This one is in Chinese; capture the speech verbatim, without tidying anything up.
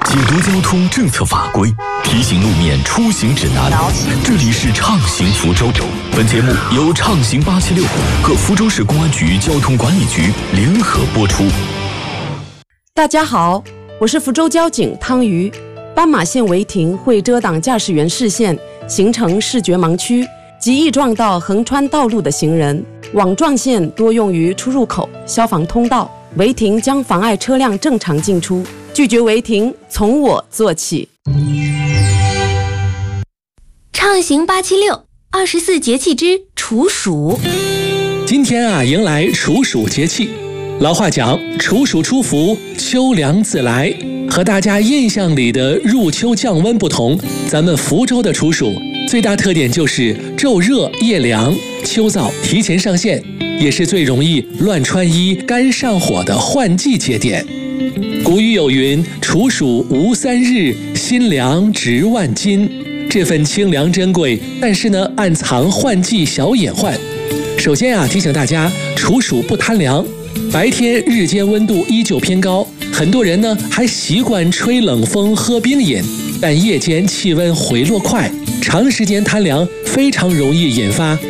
解读交通政策法规，提醒路面出行指南。这里是畅行福州。本节目由畅行八七六和福州市公安局交通管理局联合播出。 大家好，我是福州交警汤瑜。斑马线违停会遮挡驾驶员视线，形成视觉盲区，极易撞到横穿道路的行人。网状线多用于出入口、消防通道，违停将妨碍车辆正常进出。拒绝违停，从我做起。 畅行八七六，二十四节气之处暑。 今天啊，迎来处暑节气。老话讲，处暑出伏，秋凉自来。和大家印象里的入秋降温不同，咱们福州的处暑最大特点就是昼热夜凉，秋燥提前上线，也是最容易乱穿衣、干上火的换季节点。古语有云：处暑无三日，心凉值万金。这份清凉珍贵，但是呢，暗藏换季小隐患。首先啊，提醒大家，处暑不贪凉，白天日间温度依旧偏高，很多人呢还习惯吹冷风、喝冰饮，但夜间气温回落快，长时间贪凉非常容易引发